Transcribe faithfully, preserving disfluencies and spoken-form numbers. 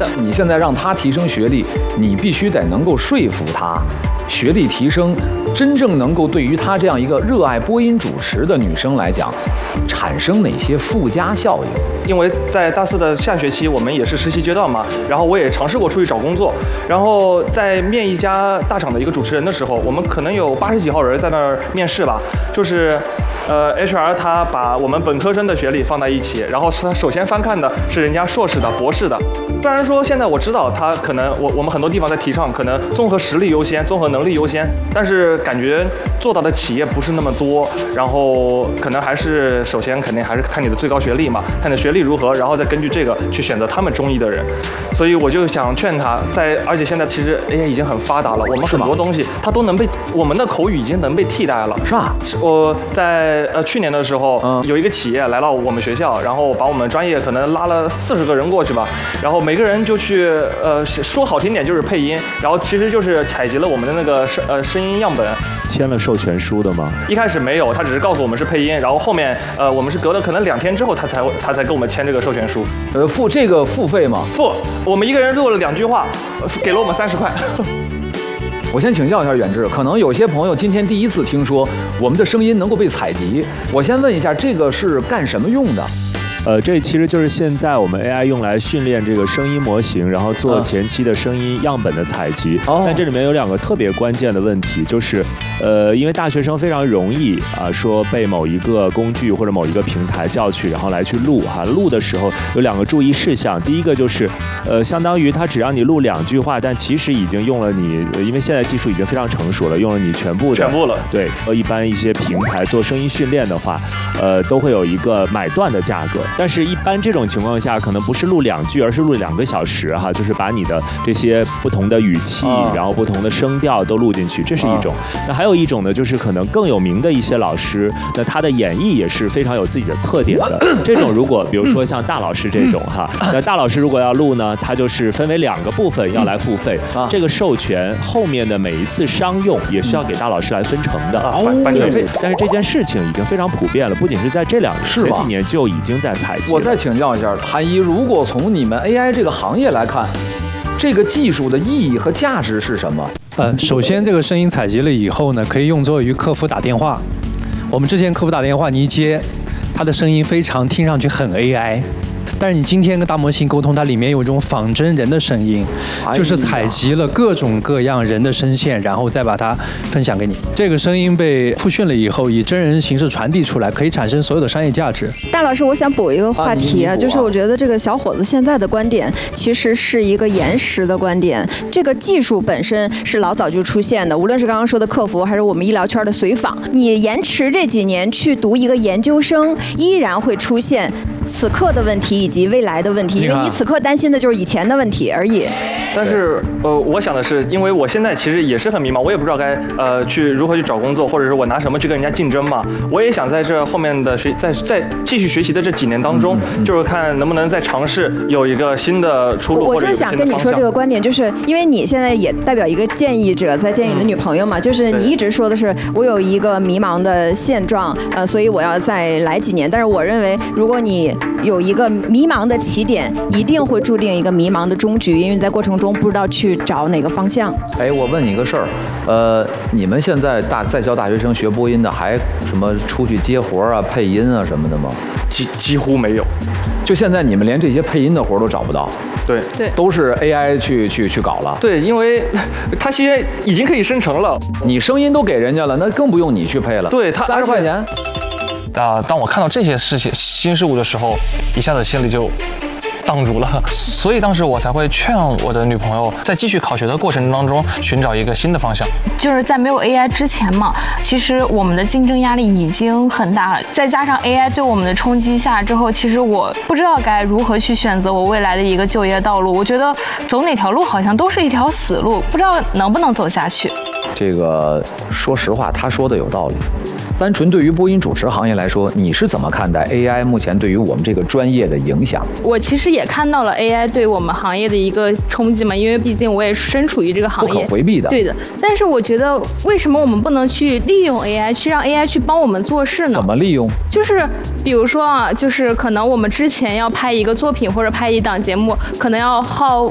但你现在让他提升学历，你必须得能够说服他，学历提升真正能够对于他这样一个热爱播音主持的女生来讲，产生哪些附加效应？ 因为在大四的下学期，我们也是实习阶段嘛，然后我也尝试过出去找工作，然后在面一家大厂的一个主持人的时候，我们可能有八十几号人在那儿面试吧，就是，呃 ，H R 他把我们本科生的学历放在一起，然后他首先翻看的是人家硕士的、博士的。虽然说现在我知道他可能我我们很多地方在提倡可能综合实力优先、综合能力优先，但是感觉做到的企业不是那么多，然后可能还是首先肯定还是看你的最高学历嘛，看你的学历如何，然后再根据这个去选择他们中意的人。所以我就想劝他，在而且现在其实 A I 已经很发达了，我们很多东西它都能被我们的口语已经能被替代了。 是吧？ 我在呃去年的时候，嗯，有一个企业来到我们学校，然后把我们专业可能拉了四十个人过去吧，然后每个人就去呃说好听点就是配音，然后其实就是采集了我们的那个声呃声音样本。 签了授权书的吗？ 一开始没有，他只是告诉我们是配音，然后后面呃我们是隔了可能两天之后他才他才跟我们签这个授权书。 呃，付这个付费吗？ 付，我们一个人录了两句话，给了我们三十块。 我先请教一下远志，可能有些朋友今天第一次听说我们的声音能够被采集，我先问一下，这个是干什么用的？ 呃，这其实就是现在我们 A I 用来训练这个声音模型，然后做前期的声音样本的采集。哦。但这里面有两个特别关键的问题，就是，呃，因为大学生非常容易啊，说被某一个工具或者某一个平台叫去，然后来去录哈。录的时候有两个注意事项，第一个就是，呃，相当于他只让你录两句话，但其实已经用了你，因为现在技术已经非常成熟了，用了你全部的。 全部了。 对。呃，一般一些平台做声音训练的话，呃，都会有一个买断的价格。但是，一般这种情况下，可能不是录两句，而是录两个小时哈，就是把你的这些不同的语气，啊、然后不同的声调都录进去，这是一种。啊、那还有一种呢，就是可能更有名的一些老师，那他的演绎也是非常有自己的特点的。这种如果比如说像大老师这种哈，那大老师如果要录呢，他就是分为两个部分要来付费。啊、这个授权后面的每一次商用也需要给大老师来分成的。 哦，版权费。 但是这件事情已经非常普遍了，不仅是在这两年，前几年就已经在采集。 再请教一下韩一，如果从你们 A I 这个行业来看，这个技术的意义和价值是什么？ 呃，首先这个声音采集了以后呢，可以用作于客服打电话。我们之前客服打电话，你一接，他的声音非常听上去很 A I。但是你今天跟大模型沟通，它里面有一种仿真人的声音，就是采集了各种各样人的声线，然后再把它分享给你。这个声音被复训了以后，以真人形式传递出来，可以产生所有的商业价值。 大老师，我想补一个话题啊，就是我觉得这个小伙子现在的观点其实是一个延时的观点。这个技术本身是老早就出现的，无论是刚刚说的客服，还是我们医疗圈的随访，你延迟这几年去读一个研究生，依然会出现此刻的问题以及未来的问题，因为你此刻担心的就是以前的问题而已。 但是呃，我想的是，因为我现在其实也是很迷茫，我也不知道该呃去如何去找工作，或者是我拿什么去跟人家竞争嘛。我也想在这后面的学，在在继续学习的这几年当中，嗯、就是看能不能再尝试有一个新的出路。 我就是想跟你说这个观点，就是因为你现在也代表一个建议者，在建议你的女朋友嘛，嗯、就是你一直说的是我有一个迷茫的现状，呃，所以我要再来几年。但是我认为，如果你有一个迷茫的起点，一定会注定一个迷茫的终局，因为你在过程中不知道去找哪个方向。 哎，我问你个事儿，呃，你们现在大在教大学生学播音的，还什么出去接活啊、配音啊什么的吗？ 几几乎没有。 就现在你们连这些配音的活都找不到。 对对， 都是 A I 去去去搞了。 对，因为它现在已经可以生成了， 你声音都给人家了，那更不用你去配了。 对，它三十块钱。 啊、呃，当我看到这些事情新事物的时候，一下子心里就荡住了，所以当时我才会劝我的女朋友在继续考学的过程当中寻找一个新的方向。 就是在没有 A I 之前嘛，其实我们的竞争压力已经很大了，再加上 A I 对我们的冲击下之后，其实我不知道该如何去选择我未来的一个就业道路。我觉得走哪条路好像都是一条死路，不知道能不能走下去。 这个说实话，他说的有道理。单纯对于播音主持行业来说，你是怎么看待 A I 目前对于我们这个专业的影响？ 我其实也看到了 A I 对我们行业的一个冲击嘛，因为毕竟我也身处于这个行业， 不可回避的。 对的，但是我觉得为什么我们不能去利用 A I， 去让 A I 去帮我们做事呢？ 怎么利用？ 就是比如说啊，就是可能我们之前要拍一个作品或者拍一档节目，可能要耗